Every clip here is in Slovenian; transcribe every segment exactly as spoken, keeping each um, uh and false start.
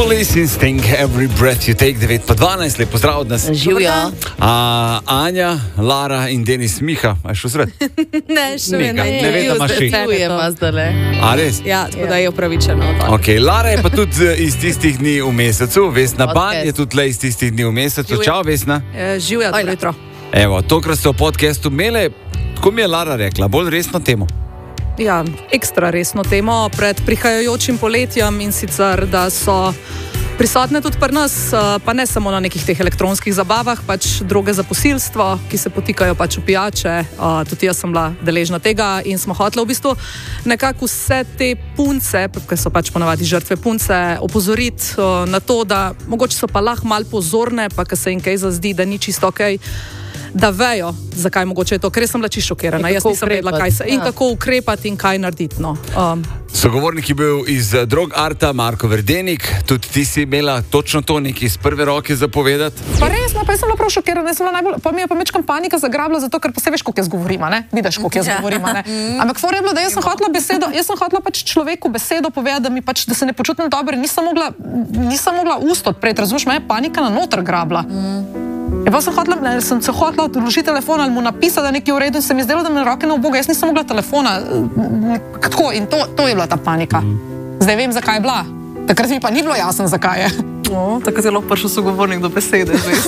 Police Instinct, Every Breath You Take, devet pa dvanajst, lepo zdrav od nas. Živijo. A, Anja, Lara in Denis Miha, a še v sred? Ne, še ne, ne, ne vem, da imaš še. Čujemo zdaj. A res? Ja, tako da je upravičeno. Ok, Lara je pa tudi iz tistih dni v mesecu, Vesna Ban je tudi le iz tistih dni v mesecu. Čau, Vesna. Živijo, dobro jutro. Evo, tokrat ste v podcastu imeli, tako mi je Lara rekla, bolj resno temo. Ja, ekstra resno temo pred prihajajočim poletjem in sicer, da so prisotne tudi pri nas, pa ne samo na nekih teh elektronskih zabavah, pač droge za posilstvo, ki se potikajo pač v pijače, tudi jaz sem bila deležna tega in smo hoteli v bistvu nekako vse te punce, ki so pač ponavadi žrtve punce, opozoriti na to, da mogoče so pa lahko malo pozorne, pa ki se jim kaj zazdi, da ni čisto okej, da vejo, zakaj mogoče je to, ker sem bila čisto šokirana. Jaz nisem vedela, kaj se in ja. kako ukrepati in kaj narediti. No. Um. Sogovornik je bil iz Drog Arta, Marko Verdenik, tudi ti si imela točno to nekaj iz prve roke zapovedati. Pa res, no, pa jaz sem bila prav šokirana, sem bila najbolj, pa mi je pa mečkam panika zagrabila, zato ker pa se veš, koliko jaz govorim, ne? Vidiš, koliko jaz govorim, ne? Ampak fora je bilo, da jaz sem hotela besedo, jaz sem hotela pač človeku besedo povedati, da mi pač, da se ne počutim dobro, nisem mogla, nisem mogla ust odpreti, razumeš, me je panika na noter grabla. Mm. Ja, pa sem hotela, ne, sem se hotela odložiti telefon ali mu napisati, da nekaj v redu in se mi zdelo, da me roke na oboga, jaz nisem mogla telefona. Tako, in to, to je bila ta panika. Zdaj vem, zakaj je bila. Takrat mi pa ni bilo jasno, zakaj je. O, tako zelo prišel sogovornik do besede, veš.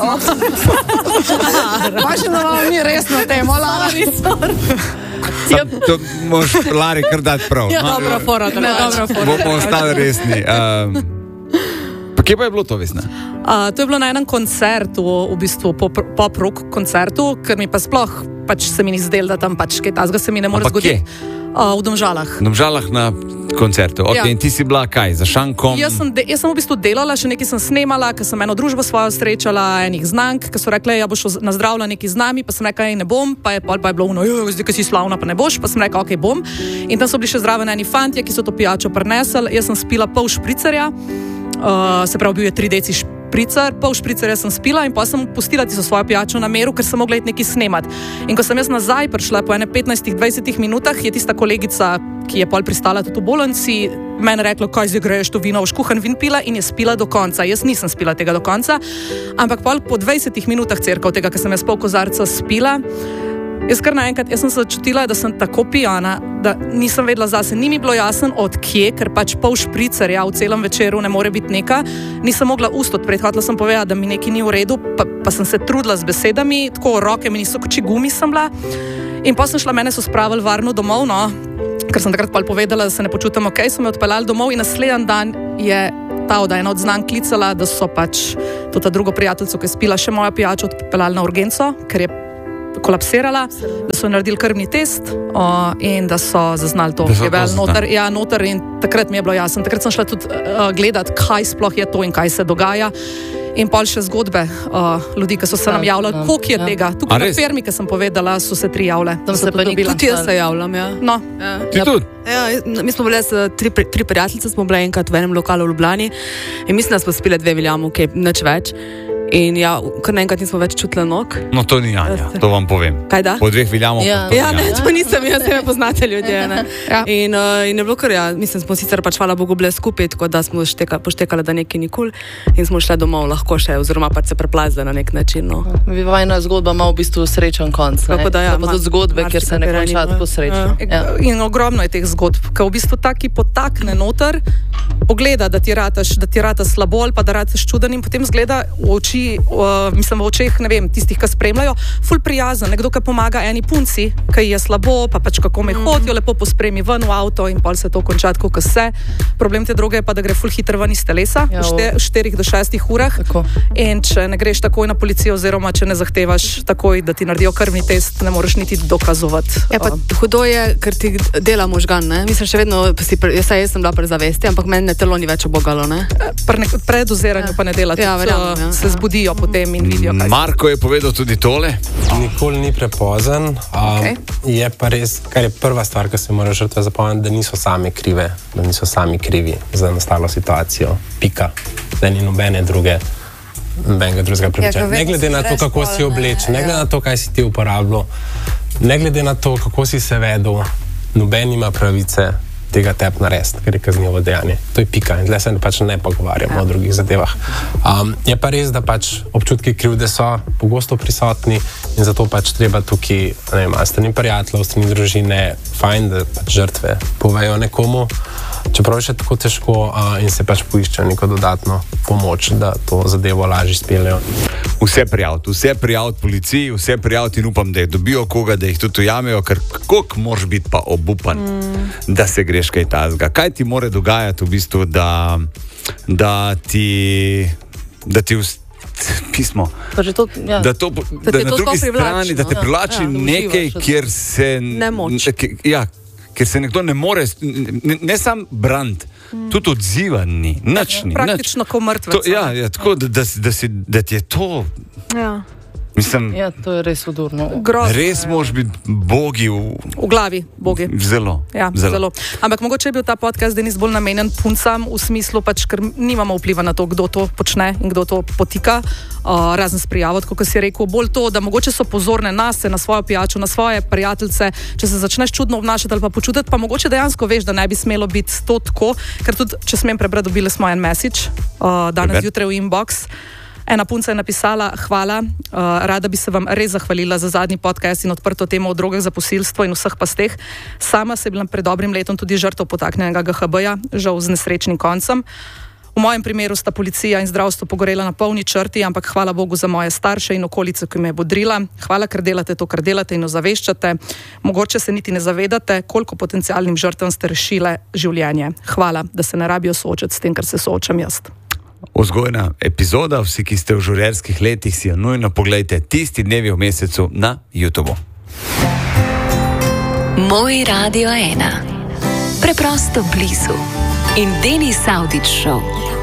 Pa še na vam ni resno temo, Lara. Ja. To moraš Lari kar dati prav. Ja, dobra fora, to je dobra fora. Bomo ostali resni. Um, pa kje pa je bilo to, Vesna? Uh, to je bilo na enem koncertu, v bistvu pop-rock koncertu, ker mi pa sploh pač se mi ni zdelo, da tam pač kaj tazga se mi ne more zgoditi. Uh, v Domžalah. V Domžalah na koncertu. Ok, ja. In ti si bila kaj, za šankom? Jaz sem, de, jaz sem v bistvu delala, še nekaj sem snemala, ker sem eno družbo svojo srečala, enih znank, ki so rekli, ja boš na zdravlja nekaj z nami, pa sem rekla, ne bom, pa je, pa je bilo ono, zdaj, ki si slavna, pa ne boš, pa sem rekla, ok, bom. In tam so bili še zraven eni fantje, ki so to pijačo prinesli, jaz sem spila pol špricerja. Uh, se pravi, bil je tri deci špricer, pol špricerja sem spila in pa sem pustila tisto svojo pijačo na meru, ker sem mogla iti nekaj snemati. In ko sem jaz nazaj prišla po ene petnajstih dvajsetih minutah, je tista kolegica, ki je pol pristala tudi v bolnici, meni rekla, kaj zdaj greš to vino, v škuhan vin pila in je spila do konca. Jaz nisem spila tega do konca, ampak pol po dvajsetih minutah cirka od tega, ker sem jaz pol kozarca spila, jaz kar naenkrat, jaz sem se čutila, da sem tako pijana, da nisem vedela zase, ni mi bilo jasno od kje, ker pač pol špricerja v celem večeru ne more biti neka, nisem mogla ust odpreti, hotela sem povedati, da mi nekaj ni v redu, pa, pa sem se trudila z besedami, tako roke mi niso, koči gumi sem bila in pa sem šla, mene so spravili varno domov, no, ker sem takrat pol povedala, da se ne počutim ok, so me odpeljali domov in naslednji dan je ta od ena od znank klicala, da so pač to ta drugo prijateljco, ki je spila še moja pijača, odpeljali na urgenco, ker je kolapsirala, da so naredili krvni test o, in da so zaznali to, ki je bil noter, ja, noter in takrat mi je bilo jasno. Takrat sem šla tudi uh, gledati, kaj sploh je to in kaj se dogaja. In pol še zgodbe uh, ljudi, ki so se nam javljali, koliko je ja. tega. Tukaj na firmi, ki sem povedala, so se tri javile. Tam se pa nikoli. Tudi jaz se javljam, ja. No. Ja. Ti tudi? Ja, mi smo bile s tri, tri prijateljice, smo bile enkrat v enem lokalu v Ljubljani in mislim, da smo spile dve viljamo, kaj nič več. In ja, kar naenkrat nismo več čutili nog. No, to ni Anja, to vam povem. Kaj da? Po dveh viljamo. Ja, ja ne, to nisem, jaz se me poznate ljudje, ne. Ja. In, uh, in je bilo kar, ja, mislim, smo sicer pač hvala Bogu bile skupaj, tako da smo šteka, poštekali, da nekaj nikul in smo šli domov lahko še, oziroma pač se preplazili na nek način, no. Vajna zgodba ima v bistvu srečen konc, ne? Tako da ja. Pa tudi zgodbe, kjer se ne konča tako srečno. Ja. In ogromno je teh zgodb, ki v bistvu taki potakne noter, pogleda, da ti rataš, da ti rata slabo ali pa da rataš čuden in potem zgleda v oči, uh, mislim v očeh, ne vem, tistih, ki spremljajo, ful prijazen, nekdo, ki pomaga eni punci, ki je slabo, pa pač kako me hodijo, lepo pospremi ven v avto in pol se to konča tako, ko se. Problem te droge je pa, da gre ful hitro ven iz telesa, ja, v štirih do šestih urah. Tako. In če ne greš takoj na policijo oziroma če ne zahtevaš takoj, da ti naredijo krvni test, ne moreš niti dokazovati. Ja, pa hudo je, ker ti dela možgan, ne? Mislim, še vedno, jaz, jaz sem bila prezavesti, ampak meni telo ni več obogalo, ne? Pri predoziranju ja. pa ne dela, tudi, ja, verjamem, ja. se zbudijo potem in vidijo, kaj Marko je povedal tudi tole. Nikoli ni prepozen. Um, okay. Je pa res, kar je prva stvar, ki se mora žrtve zapomniti, da niso sami krive, da niso sami krivi za nastalo situacijo. Pika. Da ni nobene druge, nobenega drugega prepričanja. Ne glede na to, kako si oblečen, ne glede na to, kaj si ti uporabljal, ne glede na to, kako si se vedel, noben ima pravice tega tep narediti, ker je kaznivo dejanje. To je pika in tle se pač ne pogovarjamo ja. o drugih zadevah. Um, je pa res, da pač občutki krivde so pogosto prisotni in zato pač treba tukaj, ne vem, strani prijateljev, strani družine, fajn, da pač žrtve povejo nekomu, čeprav je še tako težko uh, in se pač poiščejo neko dodatno pomoč, da to zadevo lažje speljejo. Vse prijaviti, vse prijaviti policiji, vse prijaviti in upam, da jih dobijo koga, da jih tudi ujamejo, ker koliko moraš biti pa obupan, mm. da se greš kaj tazga. Kaj ti more dogajati v bistvu, da, da ti, da ti vst, pismo, to, ja. da, to, da, da na drugi strani, da te privlači ja, nekaj, kjer se, ne moč. Ja, ker se nekdo ne more, ne, ne sam brand, mm. tudi odziva ni, nič ni. Praktično nič. Ko mrtvec. Ja, ja, tako, da, da, da, si, da ti je to... Ja. Mislim, ja, to je res udurno. Grozno, res ja. Moraš biti bogi v... v glavi, bogi. Zelo, ja, zelo. zelo. Ampak mogoče je bil ta podcast Denis bolj namenjen puncam v smislu, pač, ker nimamo vpliva na to, kdo to počne in kdo to potika, uh, razen s prijavo, kot si rekel, bolj to, da mogoče so pozorne na se, na svojo pijačo, na svoje prijateljce, če se začneš čudno obnašati ali pa počutiti, pa mogoče dejansko veš, da ne bi smelo biti to tako, ker tudi, če smem prebrati, dobili smo en message uh, danes zjutraj v inbox. Ena punca je napisala, hvala, uh, rada bi se vam res zahvalila za zadnji podcast in odprto temo o drogah za posilstvo in vseh pasteh. Sama sem bila pred dobrim letom tudi žrtev potaknjenega G H B-ja, žal z nesrečnim koncem. V mojem primeru sta policija in zdravstvo pogorela na polni črti, ampak hvala Bogu za moje starše in okolico, ki me je bodrila. Hvala, ker delate to, kar delate in ozaveščate. Mogoče se niti ne zavedate, koliko potencialnim žrtvam ste rešile življenje. Hvala, da se ne rabijo soočati s tem, kar se soočam jaz. Vzgojna epizoda, vsi, ki ste v žurerskih letih, si jo nujno pogledajte tisti dnevi v mesecu na YouTubu. Moj Radio ena. Preprosto blizu. In Denis Avdić Show.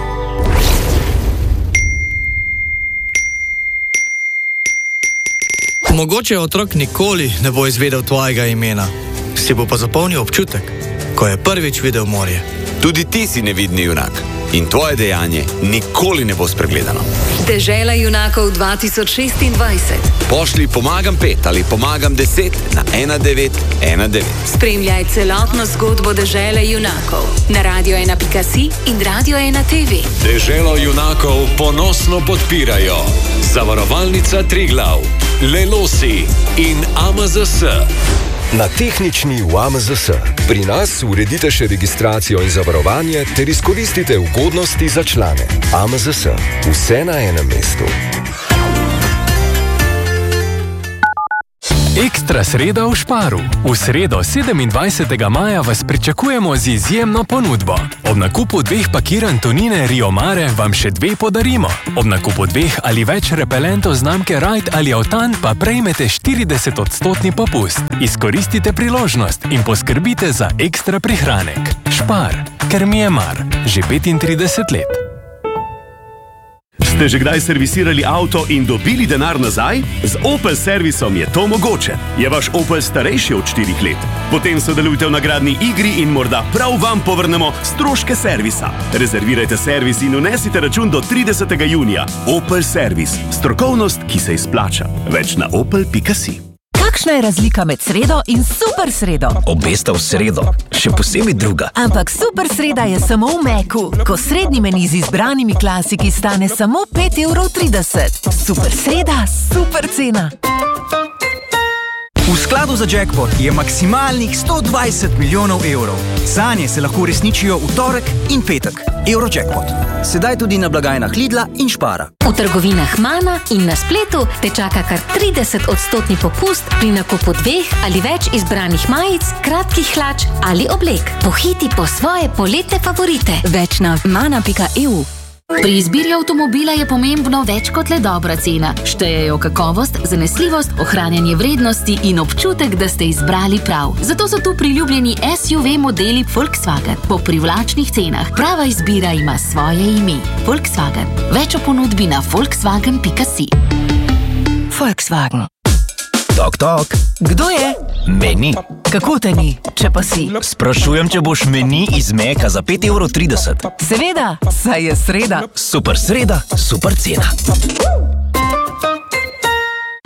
Mogoče otrok nikoli ne bo izvedel tvojega imena. Si bo pa zapomnil občutek, ko je prvič videl morje. Tudi ti si nevidni junak. In tvoje dejanje nikoli ne bo spregledano. Dežela junakov dva tisoč šestindvajset. Pošli pomagam pet ali pomagam deset na ena devet ena devet. Spremljaj celotno zgodbo Dežele junakov na radio ena pika si in Radio ena te ve. Deželo junakov ponosno podpirajo Zavarovalnica Triglav, Lelosi in A M Z S. Na tehnični v A M Z S. Pri nas uredite še registracijo in zavarovanje ter izkoristite ugodnosti za člane. A M Z S. Vse na enem mestu. Ekstra sreda v Šparu. V sredo sedemindvajsetega maja vas pričakujemo z izjemno ponudbo. Ob nakupu dveh pakiranj tonine Rio Mare vam še dve podarimo. Ob nakupu dveh ali več repelentov znamke Ride ali Autan pa prejmete štirideset odstotni popust. Izkoristite priložnost in poskrbite za ekstra prihranek. Špar, ker mi je mar. Že petintrideset let. Ste že kdaj servisirali avto in dobili denar nazaj? Z Opel servisom je to mogoče. Je vaš Opel starejši od štirih let? Potem sodelujte v nagradni igri in morda prav vam povrnemo stroške servisa. Rezervirajte servis in unesite račun do tridesetega junija. Opel servis. Strokovnost, ki se izplača. Več na opel pika si. Kakšna je razlika med sredo in super sredo? Obe sta v sredo, še posebej druga. Ampak super sreda je samo v Meku, ko srednji meni z izbranimi klasiki stane samo pet evrov trideset. Super sreda, super cena. V skladu za jackpot je maksimalnih sto dvajset milijonov evrov. Zanje se lahko uresničijo v torek in petek. Eurojackpot. Sedaj tudi na blagajnah Lidla in Špara. V trgovinah Mana in na spletu te čaka kar trideset odstotni popust pri nakupu dveh ali več izbranih majic, kratkih hlač ali oblek. Pohiti po svoje poletne favorite. Več na mana pika e u. Pri izbiri avtomobila je pomembno več kot le dobra cena. Štejejo kakovost, zanesljivost, ohranjanje vrednosti in občutek, da ste izbrali prav. Zato so tu priljubljeni S U V modeli Volkswagen po privlačnih cenah. Prava izbira ima svoje ime. Volkswagen. Več o ponudbi na volkswagen pika si. Volkswagen. Tok, tok. Kdo je? Meni. Kako te ni, če pa si? Sprašujem, če boš meni iz Meka za pet evrov trideset. Seveda, saj je sreda. Super sreda, super cena.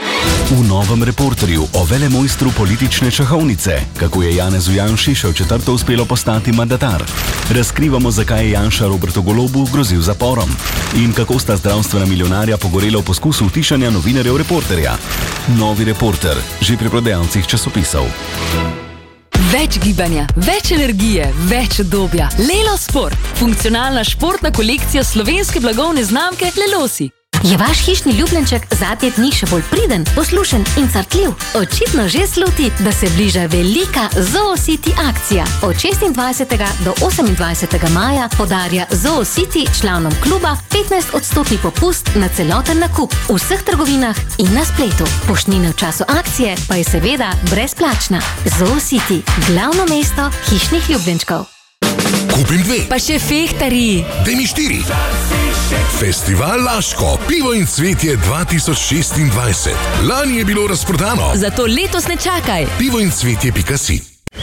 V novem reporterju o velemojstru politične šahovnice, kako je Janezu Janši še v četrto uspelo postati mandatar. Razkrivamo, zakaj je Janša Robertu Golobu grozil zaporom in kako sta zdravstvena milijonarja pogorela v poskusu utišanja novinarjev reporterja. Novi reporter, že pri prodajalcih časopisov. Več gibanja, več energije, več udobja. Lelo Sport. Funkcionalna športna kolekcija slovenske blagovne znamke Lelosi. Je vaš hišni ljubljenček zadnje dni še bolj priden, poslušen in crtljiv? Očitno že sluti, da se bliža velika ZooCity akcija. Od šestindvajsetega do osemindvajsetega maja podarja ZooCity članom kluba petnajst odstotni popust na celoten nakup v vseh trgovinah in na spletu. Poštnina v času akcije pa je seveda brezplačna. ZooCity, glavno mesto hišnih ljubljenčkov. Kupim dve. Pa še fehtari. Daj mi štiri. Festival Laško, pivo in cvetje dva tisoč šestindvajset. Lani je bilo razprodano. Zato letos ne čakaj. pivo in cvetje pika si.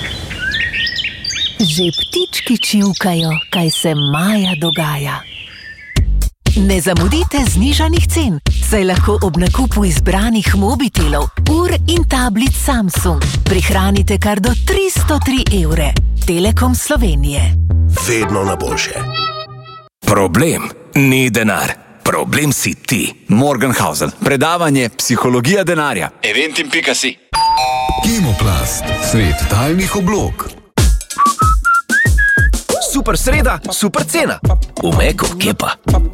Že ptički čivkajo, kaj se maja dogaja. Ne zamudite znižanih cen, saj lahko ob nakupu izbranih mobitelov, ur in tablic Samsung prihranite kar do tristo tri evre. Telekom Slovenije. Vedno na boljše. Problem ni denar. Problem si ti. Morgenhausen. Predavanje Psihologija denarja. Eventim pika si. Kemoplast. Svet talnih oblog. Super sreda, super cena. V Meku, kje pa?